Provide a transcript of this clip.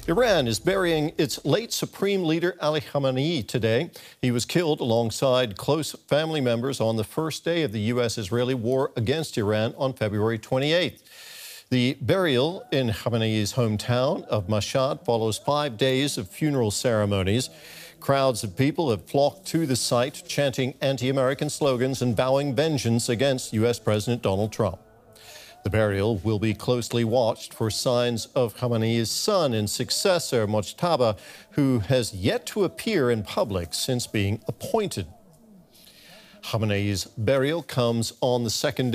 Iran is burying its late Supreme Leader Ali Khamenei today. He was killed alongside close family members on the first day of the U.S.-Israeli war against Iran on February 28th. The burial in Khamenei's hometown of Mashhad follows 5 days of funeral ceremonies. Crowds of people have flocked to the site, chanting anti-American slogans and vowing vengeance against U.S. President Donald Trump. The burial will be closely watched for signs of Khamenei's son and successor, Mojtaba, who has yet to appear in public since being appointed. Khamenei's burial comes on the second day